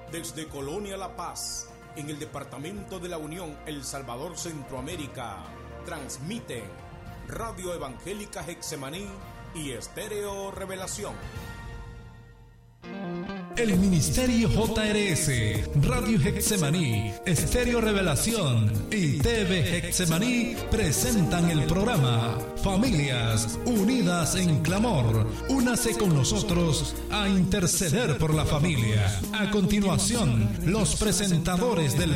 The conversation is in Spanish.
Desde Colonia La Paz, en el departamento de la Unión, El Salvador, Centroamérica, transmiten Radio Evangélica Getsemaní y Estéreo Revelación. El Ministerio JRS, Radio Getsemaní, Estéreo Revelación y TV Getsemaní presentan el programa Familias Unidas en Clamor. Únase con nosotros a interceder por la familia. A continuación, los presentadores del